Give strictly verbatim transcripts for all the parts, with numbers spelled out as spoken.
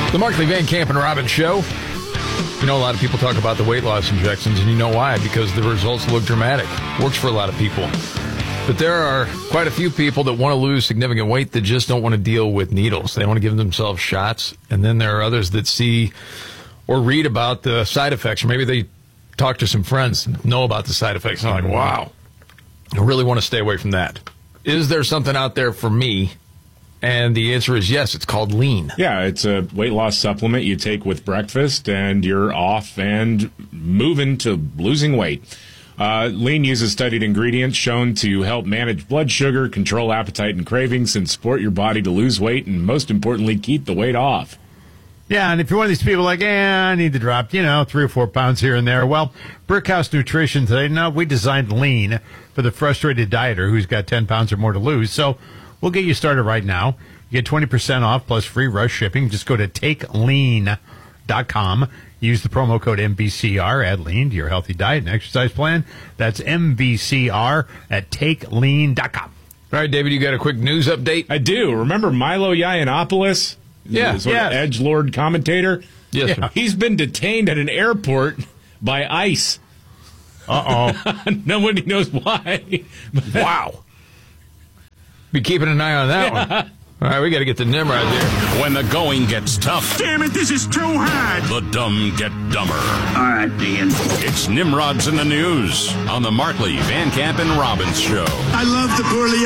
The Markley, Van Camp, and Robbins Show. You know, a lot of people talk about the weight loss injections, and you know why? Because the results look dramatic. Works for a lot of people. But there are quite a few people that want to lose significant weight that just don't want to deal with needles. They want to give themselves shots. And then there are others that see or read about the side effects, or maybe they talk to some friends and know about the side effects. And they're like, wow, I really want to stay away from that. Is there something out there for me? And the answer is yes. It's called Lean. Yeah, it's a weight loss supplement you take with breakfast, and you're off and moving to losing weight. Uh, Lean uses studied ingredients shown to help manage blood sugar, control appetite and cravings, and support your body to lose weight, and most importantly, keep the weight off. Yeah, and if you're one of these people like, eh, I need to drop, you know, three or four pounds here and there, well, Brickhouse Nutrition today, no, we designed Lean for the frustrated dieter who's got ten pounds or more to lose. So we'll get you started right now. You get twenty percent off plus free rush shipping. Just go to take lean dot com. Use the promo code M V C R. Add Lean to your healthy diet and exercise plan. That's M V C R at take lean dot com. All right, David, you got a quick news update? I do. Remember Milo Yiannopoulos? Yeah. The sort yes. of edgelord commentator? Yes, Yeah. sir. He's been detained at an airport by ICE. Uh-oh. Nobody knows why. Wow. Be keeping an eye on that Yeah. one. All right, we got to get the Nimrod there. When the going gets tough, Damn it, this is too hard. the dumb get dumber. All right, Ian. It's Nimrods in the News on the Markley, Van Camp, and Robbins Show. I love the poorly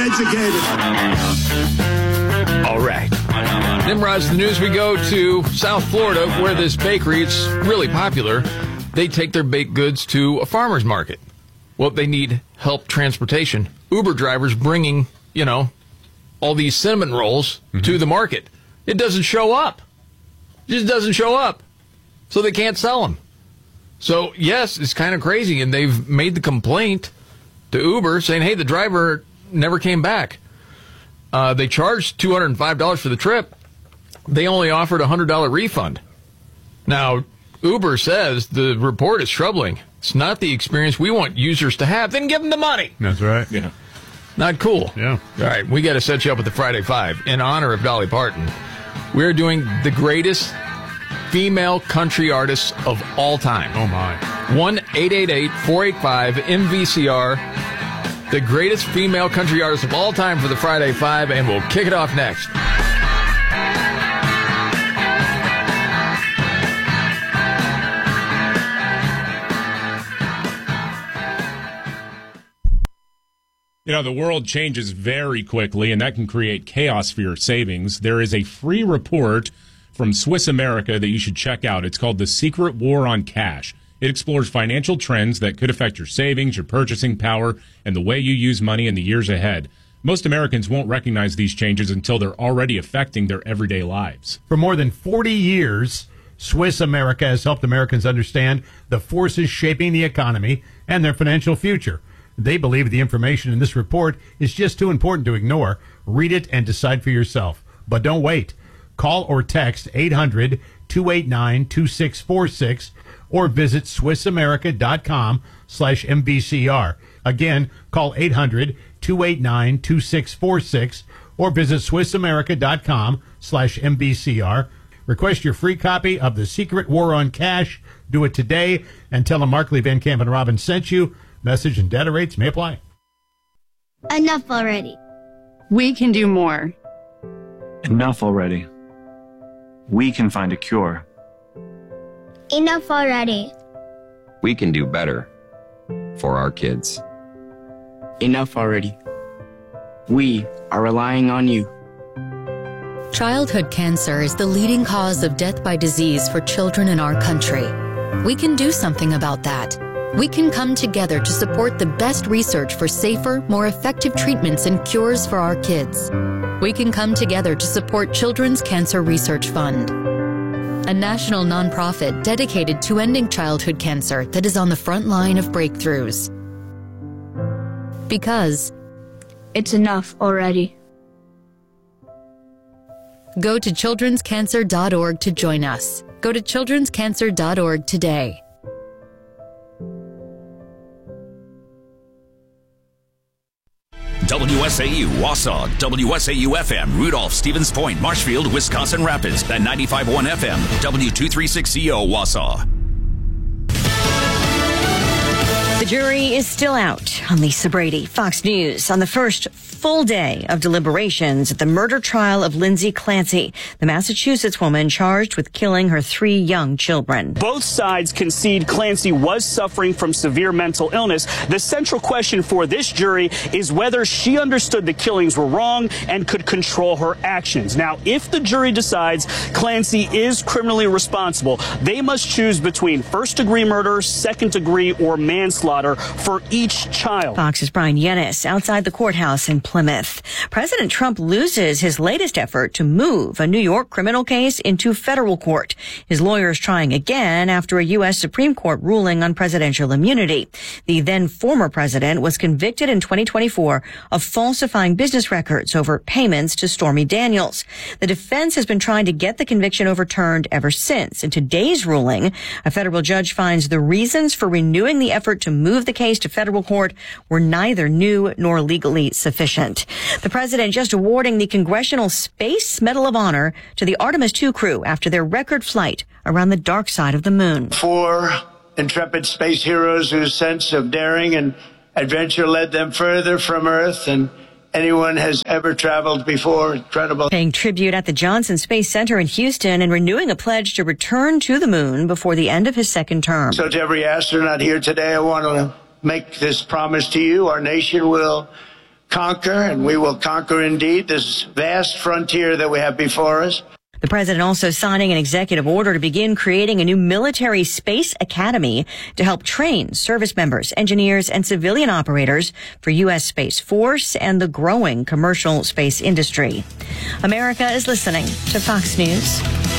educated. All right. Nimrod's the news. We go to South Florida, where this bakery, it's really popular. They take their baked goods to a farmer's market. Well, they need help transportation. Uber drivers bringing, you know, all these cinnamon rolls mm-hmm. to the market. It doesn't show up. It just doesn't show up. So they can't sell them. So, yes, it's kind of crazy. And they've made the complaint to Uber saying, hey, the driver never came back. Uh, they charged two hundred five dollars for the trip. They only offered a one hundred dollars refund. Now, Uber says the report is troubling. It's not the experience we want users to have. Then give them the money. That's right. Yeah. Not cool. Yeah. All right, we got to set you up with the Friday Five. In honor of Dolly Parton, we're doing the greatest female country artists of all time. Oh, my. one eight eight eight, four eight five, M V C R. The greatest female country artists of all time for the Friday Five, and we'll kick it off next. You know, the world changes very quickly, and that can create chaos for your savings. There is a free report from Swiss America that you should check out. It's called The Secret War on Cash. It explores financial trends that could affect your savings, your purchasing power, and the way you use money in the years ahead. Most Americans won't recognize these changes until they're already affecting their everyday lives. For more than forty years, Swiss America has helped Americans understand the forces shaping the economy and their financial future. They believe the information in this report is just too important to ignore. Read it and decide for yourself. But don't wait. Call or text eight hundred, two eight nine, two six four six or visit swissamerica.com slash MVCR. Again, call eight hundred, two eight nine, two six four six or visit swissamerica.com slash MVCR. Request your free copy of The Secret War on Cash. Do it today and tell them Markley, Van Camp, and Robbins sent you. Message and data rates may apply. Enough already. We can do more. Enough already. We can find a cure. Enough already. We can do better for our kids. Enough already. We are relying on you. Childhood cancer is the leading cause of death by disease for children in our country. We can do something about that. We can come together to support the best research for safer, more effective treatments and cures for our kids. We can come together to support Children's Cancer Research Fund, a national nonprofit dedicated to ending childhood cancer that is on the front line of breakthroughs. Because it's enough already. Go to children's cancer dot org to join us. Go to children's cancer dot org today. W W S A U, Wausau, W S A U F M, Rudolph, Stevens Point, Marshfield, Wisconsin Rapids, and ninety-five point one F M, W two thirty-six C O, Wausau. The jury is still out on Lisa Brady. Fox News on the first full day of deliberations at the murder trial of Lindsay Clancy, the Massachusetts woman charged with killing her three young children. Both sides concede Clancy was suffering from severe mental illness. The central question for this jury is whether she understood the killings were wrong and could control her actions. Now, if the jury decides Clancy is criminally responsible, they must choose between first-degree murder, second-degree, or manslaughter for each child. Fox's Brian Yennis outside the courthouse in Plymouth. President Trump loses his latest effort to move a New York criminal case into federal court. His lawyers trying again after a U S Supreme Court ruling on presidential immunity. The then former president was convicted in twenty twenty-four of falsifying business records over payments to Stormy Daniels. The defense has been trying to get the conviction overturned ever since. In today's ruling, a federal judge finds the reasons for renewing the effort to move the case to federal court were neither new nor legally sufficient. The president just awarding the Congressional Space Medal of Honor to the Artemis two crew after their record flight around the dark side of the moon. Four intrepid space heroes whose sense of daring and adventure led them further from Earth than anyone has ever traveled before. Incredible. Paying tribute at the Johnson Space Center in Houston and renewing a pledge to return to the moon before the end of his second term. So to every astronaut here today, I want to make this promise to you. Our nation will conquer, and we will conquer indeed, this vast frontier that we have before us. The president also signing an executive order to begin creating a new military space academy to help train service members, engineers, and civilian operators for U S Space Force and the growing commercial space industry. America is listening to Fox News.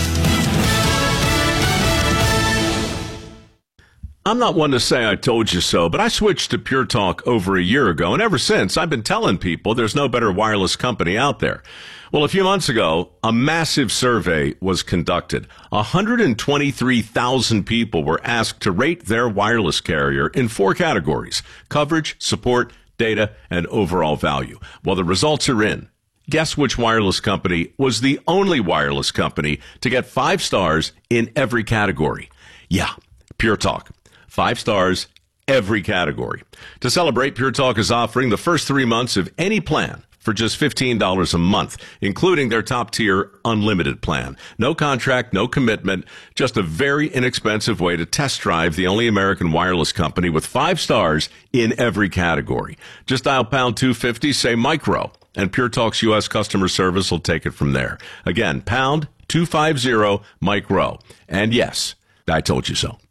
I'm not one to say I told you so, but I switched to Pure Talk over a year ago, and ever since, I've been telling people there's no better wireless company out there. Well, a few months ago, a massive survey was conducted. one hundred twenty-three thousand people were asked to rate their wireless carrier in four categories: coverage, support, data, and overall value. Well, the results are in. Guess which wireless company was the only wireless company to get five stars in every category? Yeah, Pure Talk. Five stars, every category. To celebrate, Pure Talk is offering the first three months of any plan for just fifteen dollars a month, including their top-tier unlimited plan. No contract, no commitment, just a very inexpensive way to test drive the only American wireless company with five stars in every category. Just dial pound two fifty, say micro, and Pure Talk's U S customer service will take it from there. Again, pound two fifty, micro. And yes, I told you so.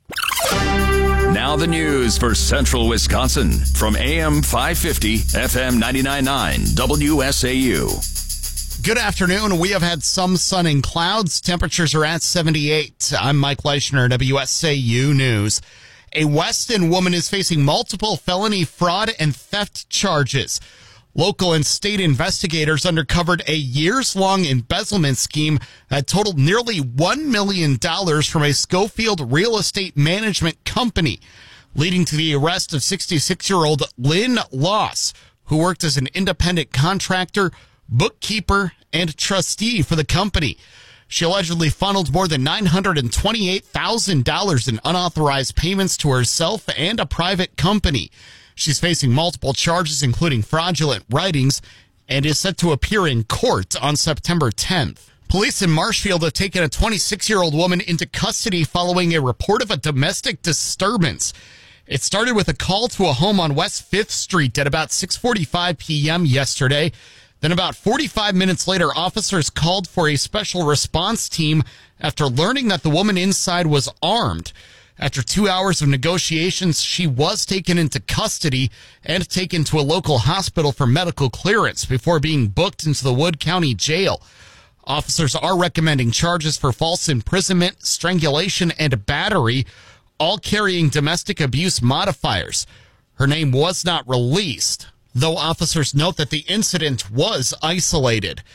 Now the news for Central Wisconsin from A M five fifty, F M ninety-nine point nine, W S A U. Good afternoon. We have had some sun and clouds. Temperatures are at seventy-eight. I'm Mike Leischner, W S A U News. A Weston woman is facing multiple felony fraud and theft charges. Local and state investigators uncovered a years-long embezzlement scheme that totaled nearly one million dollars from a Schofield real estate management company, leading to the arrest of sixty-six-year-old Lynn Loss, who worked as an independent contractor, bookkeeper, and trustee for the company. She allegedly funneled more than nine hundred twenty-eight thousand dollars in unauthorized payments to herself and a private company. She's facing multiple charges, including fraudulent writings, and is set to appear in court on September tenth. Police in Marshfield have taken a twenty-six-year-old woman into custody following a report of a domestic disturbance. It started with a call to a home on West fifth Street at about six forty-five p.m. yesterday. Then about forty-five minutes later, officers called for a special response team after learning that the woman inside was armed. After two hours of negotiations, she was taken into custody and taken to a local hospital for medical clearance before being booked into the Wood County Jail. Officers are recommending charges for false imprisonment, strangulation, and battery, all carrying domestic abuse modifiers. Her name was not released, though officers note that the incident was isolated.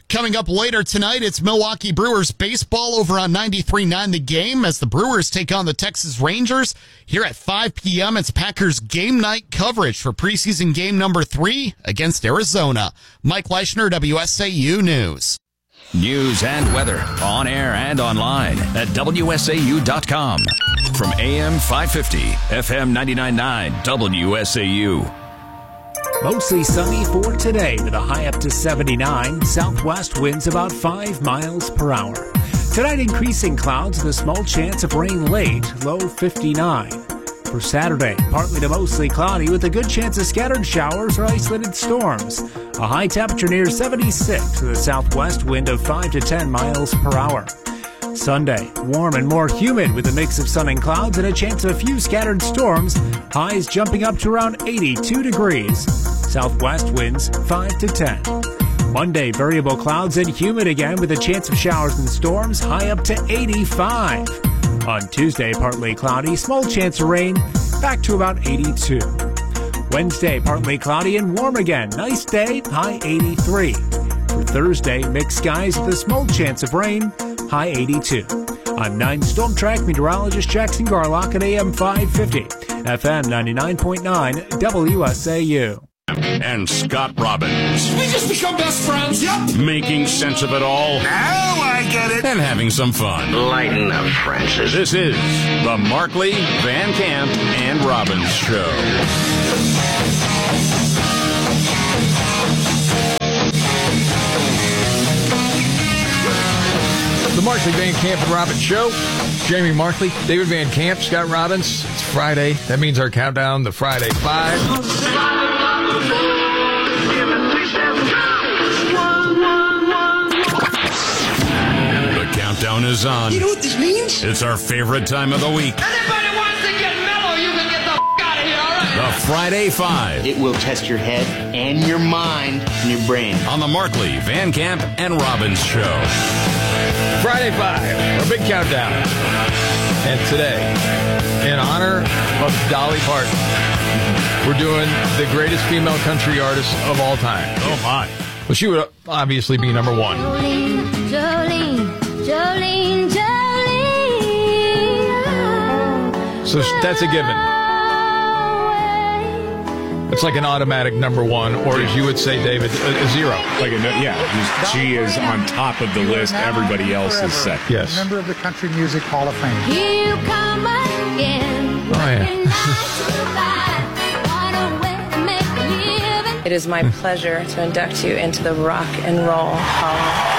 Coming up later tonight, it's Milwaukee Brewers baseball over on ninety-three point nine The Game as the Brewers take on the Texas Rangers. Here at five p.m., it's Packers game night coverage for preseason game number three against Arizona. Mike Leischner, W S A U News. News and weather on air and online at W S A U dot com. From A M five fifty, F M ninety-nine point nine, W S A U. Mostly sunny for today with a high up to seventy-nine. Southwest winds about five miles per hour. Tonight, increasing clouds with a small chance of rain late, low fifty-nine. For Saturday, partly to mostly cloudy with a good chance of scattered showers or isolated storms. A high temperature near seventy-six with a southwest wind of five to ten miles per hour. Sunday, warm and more humid with a mix of sun and clouds and a chance of a few scattered storms. Highs jumping up to around eighty-two degrees. Southwest winds five to ten. Monday, variable clouds and humid again with a chance of showers and storms. High up to eighty-five. On Tuesday, partly cloudy, small chance of rain, back to about eighty-two. Wednesday, partly cloudy and warm again. Nice day, high eighty-three. For Thursday, mixed skies with a small chance of rain, high eighty-two. I'm nine Storm Track meteorologist Jackson Garlock at A M five fifty, F M ninety-nine point nine, W S A U. And Scott Robbins. We just become best friends. Yep. Making sense of it all. Now I get it. And having some fun. Lighten up, Francis. This is the Markley, Van Camp, and Robbins Show. The Markley, Van Camp, and Robbins Show. Jamie Markley, David Van Camp, Scott Robbins. It's Friday. That means our countdown, the Friday Five. The countdown is on. You know what this means? It's our favorite time of the week. Anybody wants to get mellow, you can get the f*** out of here, all right? The Friday Five. It will test your head and your mind and your brain. On the Markley, Van Camp, and Robbins Show. Friday Five, our big countdown. And today, in honor of Dolly Parton, we're doing the greatest female country artist of all time. Oh, my. Well, she would obviously be number one. Jolene, Jolene, Jolene, Jolene. So that's a given. It's like an automatic number one, or as you would say, David, a, a zero. Like a, yeah, she is on top of the list. Everybody else is second. Yes. Member of the Country Music Hall of Fame. Here you come again. Oh, yeah. It is my pleasure to induct you into the Rock and Roll Hall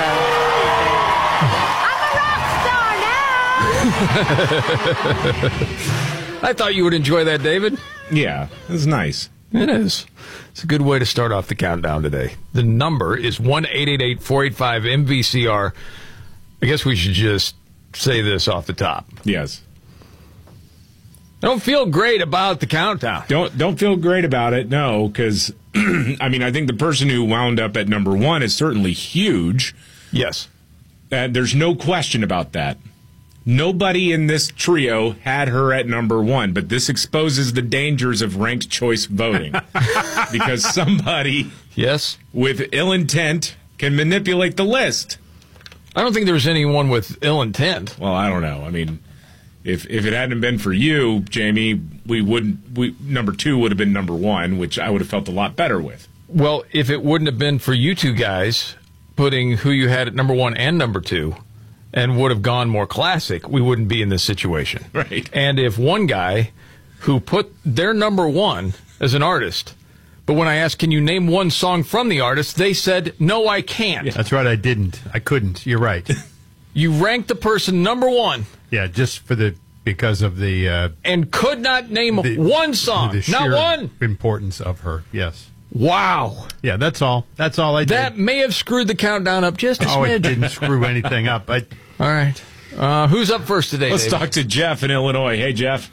of Fame. I thought you would enjoy that, David. Yeah, it was nice. It is. It's a good way to start off the countdown today. The number is one eight eight eight, four eight five, M V C R. I guess we should just say this off the top. Yes. I don't feel great about the countdown. Don't don't feel great about it, no, because, I mean, I think the person who wound up at number one is certainly huge. Yes. Uh, there's no question about that. Nobody in this trio had her at number one, but this exposes the dangers of ranked choice voting. Because somebody yes, with ill intent can manipulate the list. I don't think there's anyone with ill intent. Well, I don't know. I mean, if if it hadn't been for you, Jamie, we wouldn't. We number two would have been number one, which I would have felt a lot better with. Well, if it wouldn't have been for you two guys putting who you had at number one and number two, and would have gone more classic, we wouldn't be in this situation. Right. And if one guy who put their number one as an artist, but when I asked, can you name one song from the artist, they said, no, I can't. Yeah, that's right, I didn't. I couldn't. You're right. You ranked the person number one. Yeah, just for the, because of the... Uh, and could not name the, one song. The not one. Importance of her, yes. Wow. Yeah, that's all. That's all I did. That may have screwed the countdown up just a oh, smidge. It didn't screw anything up. I... All right. Uh, who's up first today, Let's David? talk to Jeff in Illinois. Hey, Jeff.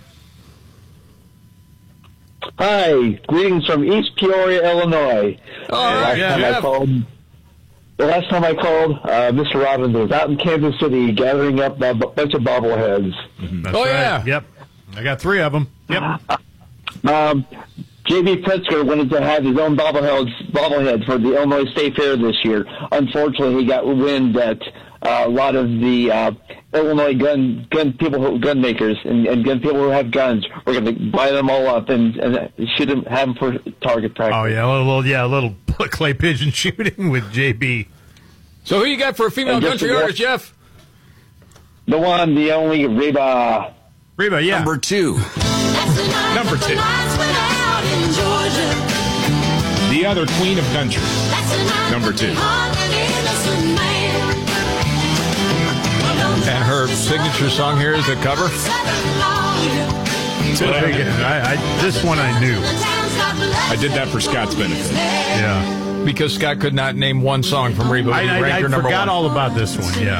Hi. Greetings from East Peoria, Illinois. All uh, right, last time Jeff. I called, the last time I called, uh, Mister Robbins was out in Kansas City gathering up a b- bunch of bobbleheads. Mm-hmm. That's oh, right. yeah. Yep. I got three of them. Yep. Um, J B. Pritzker wanted to have his own bobblehead, bobblehead for the Illinois State Fair this year. Unfortunately, he got wind that uh, a lot of the uh, Illinois gun gun people, who, gun makers, and, and gun people who have guns were going to buy them all up and, and shoot them, have them for target practice. Oh yeah, a little yeah, a little clay pigeon shooting with J B. So who you got for a female country artist, Jeff? The one, the only, Reba. Reba, yeah. Number two. Number two. The other queen of country. Number two. And her signature song here is a cover? I, I, this one I knew. I did that for Scott's benefit. Yeah. Because Scott could not name one song from Reba. I, I, I number forgot one. all about this one, yeah.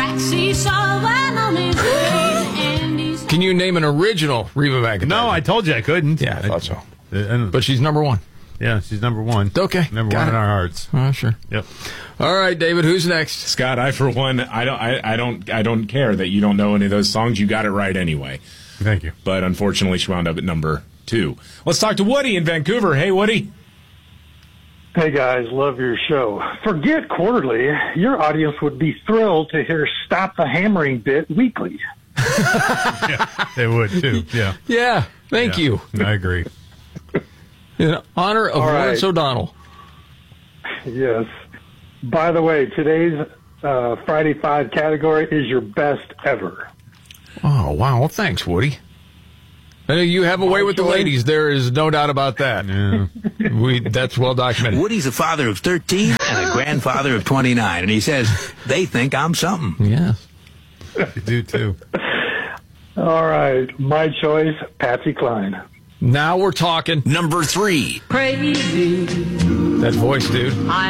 Can you name an original Reba McEntire? No, I told you I couldn't. Yeah, I thought so. Uh, But she's number one. Yeah, she's number one. Okay. Number got one it. in our hearts. Oh, sure. Yep. All right, David, who's next? Scott, I for one, I don't, I, I don't, I don't care that you don't know any of those songs. You got it right anyway. Thank you. But unfortunately, she wound up at number two. Let's talk to Woody in Vancouver. Hey, Woody. Hey guys, love your show. Forget quarterly. Your audience would be thrilled to hear Stop the Hammering Bit weekly. Yeah, they would too. Yeah. Yeah. Thank Yeah, you. I agree. In honor of All right. Lawrence O'Donnell. Yes. By the way, today's uh, Friday Five category is your best ever. Oh, wow. Well, thanks, Woody. I know you have a way with the ladies. There is no doubt about that. Yeah. we That's well documented. Woody's a father of thirteen and a grandfather of twenty-nine, and he says, they think I'm something. Yes. You do too. All right. My choice, Patsy Cline. Now we're talking. Number three. Crazy. That voice, dude. I